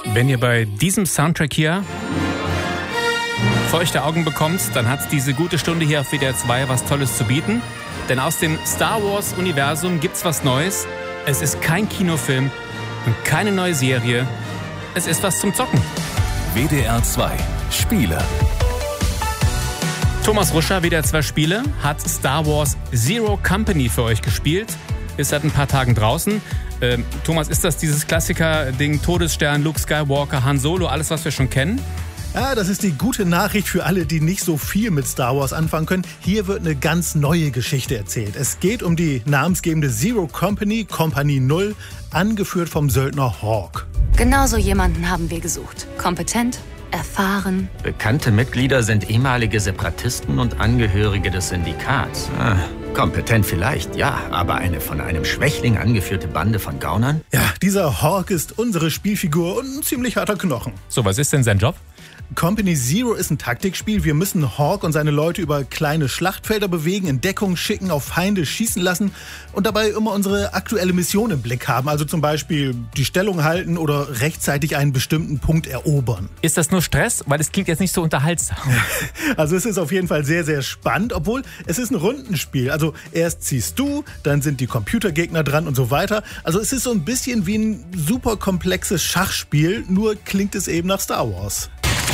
Wenn ihr bei diesem Soundtrack hier feuchte Augen bekommt, dann hat diese gute Stunde hier auf WDR 2 was Tolles zu bieten. Denn aus dem Star Wars-Universum gibt's was Neues. Es ist kein Kinofilm und keine neue Serie. Es ist was zum Zocken. WDR 2 Spiele. Thomas Ruscher, WDR 2 Spiele, hat Star Wars Zero Company für euch gespielt. Ist seit ein paar Tagen draußen. Thomas, ist das dieses Klassiker-Ding Todesstern, Luke Skywalker, Han Solo, alles, was wir schon kennen? Ja, das ist die gute Nachricht für alle, die nicht so viel mit Star Wars anfangen können. Hier wird eine ganz neue Geschichte erzählt. Es geht um die namensgebende Zero Company, Kompanie 0, angeführt vom Söldner Hawk. Genau so jemanden haben wir gesucht. Kompetent, erfahren. Bekannte Mitglieder sind ehemalige Separatisten und Angehörige des Syndikats. Kompetent vielleicht, ja, aber eine von einem Schwächling angeführte Bande von Gaunern? Ja, dieser Hawk ist unsere Spielfigur und ein ziemlich harter Knochen. So, was ist denn sein Job? Company Zero ist ein Taktikspiel. Wir müssen Hawk und seine Leute über kleine Schlachtfelder bewegen, in Deckung schicken, auf Feinde schießen lassen und dabei immer unsere aktuelle Mission im Blick haben. Also zum Beispiel die Stellung halten oder rechtzeitig einen bestimmten Punkt erobern. Ist das nur Stress? Weil es klingt jetzt nicht so unterhaltsam. Also es ist auf jeden Fall sehr, sehr spannend, obwohl es ist ein Rundenspiel. Also erst ziehst du, dann sind die Computergegner dran und so weiter. Also es ist so ein bisschen wie ein super komplexes Schachspiel, nur klingt es eben nach Star Wars.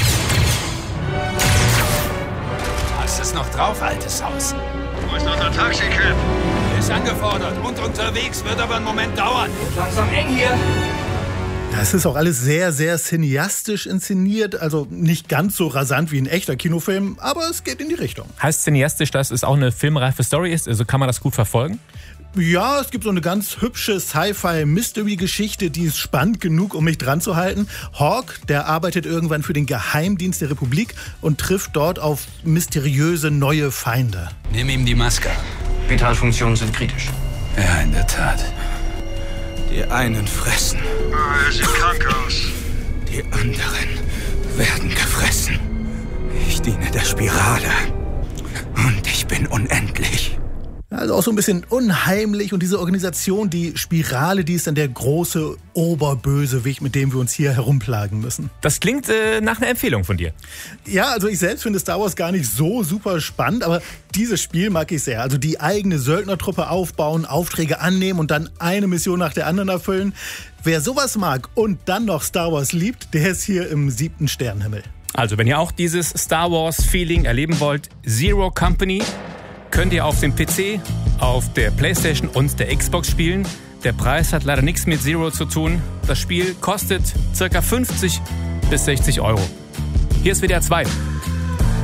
Hast es noch drauf, altes Haus? Wo ist unser Taxi-Cab? Ist angefordert und unterwegs, wird aber einen Moment dauern. Langsam eng hier. Ja, es ist auch alles sehr, sehr cineastisch inszeniert. Also nicht ganz so rasant wie ein echter Kinofilm, aber es geht in die Richtung. Heißt cineastisch, dass es auch eine filmreife Story ist? Also kann man das gut verfolgen? Ja, es gibt so eine ganz hübsche Sci-Fi-Mystery-Geschichte, die ist spannend genug, um mich dran zu halten. Hawk, der arbeitet irgendwann für den Geheimdienst der Republik und trifft dort auf mysteriöse neue Feinde. Nimm ihm die Maske ab. Vitalfunktionen sind kritisch. Ja, in der Tat. Die einen fressen. Er sieht krank aus. Die anderen werden gefressen. Ich diene der Spirale. Und ich bin unendlich. Also auch so ein bisschen unheimlich und diese Organisation, die Spirale, die ist dann der große Oberbösewicht, mit dem wir uns hier herumplagen müssen. Das klingt nach einer Empfehlung von dir. Ja, also ich selbst finde Star Wars gar nicht so super spannend, aber dieses Spiel mag ich sehr. Also die eigene Söldnertruppe aufbauen, Aufträge annehmen und dann eine Mission nach der anderen erfüllen. Wer sowas mag und dann noch Star Wars liebt, der ist hier im 7. Sternenhimmel. Also wenn ihr auch dieses Star Wars-Feeling erleben wollt, Zero Company könnt ihr auf dem PC, auf der PlayStation und der Xbox spielen. Der Preis hat leider nichts mit Zero zu tun. Das Spiel kostet ca. 50 bis 60 Euro. Hier ist WDR 2.